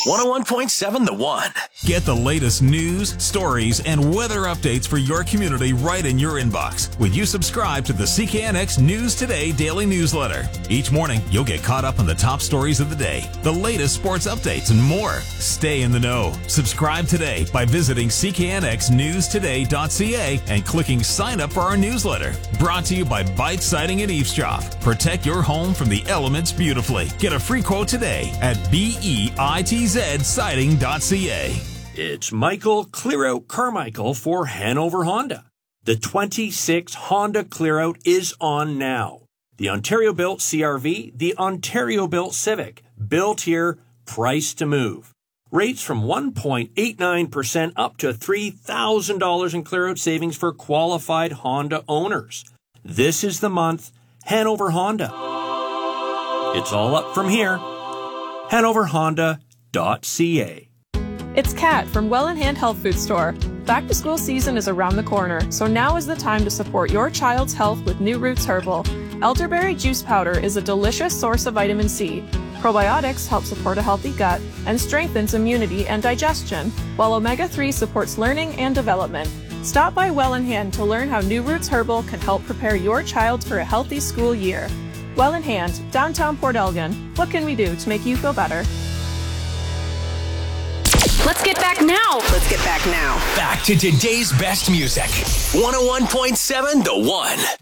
101.7 The One. Get the latest news, stories, and weather updates for your community right in your inbox when you subscribe to the CKNX News Today daily newsletter. Each morning, you'll get caught up on the top stories of the day, the latest sports updates, and more. Stay in the know. Subscribe today by visiting cknxnewstoday.ca and clicking sign up for our newsletter. Brought to you by Bite Siding and Eavesdrop. Protect your home from the elements beautifully. Get a free quote today at BEITZsiding.ca. It's Michael Clearout Carmichael for Hanover Honda. The 26 Honda Clearout is on now. The Ontario-built CRV, the Ontario-built Civic. Built here, priced to move. Rates from 1.89% up to $3,000 in clearout savings for qualified Honda owners. This is the month, Hanover Honda. It's all up from here. HanoverHonda.ca. It's Kat from Well in Hand Health Food Store. Back to school season is around the corner, so now is the time to support your child's health with New Roots Herbal. Elderberry juice powder is a delicious source of vitamin C. Probiotics help support a healthy gut and strengthens immunity and digestion, while omega-3 supports learning and development. Stop by Well in Hand to learn how New Roots Herbal can help prepare your child for a healthy school year. Well in Hand, downtown Port Elgin. What can we do to make you feel better? Let's get back now. Back to today's best music. 101.7 The One.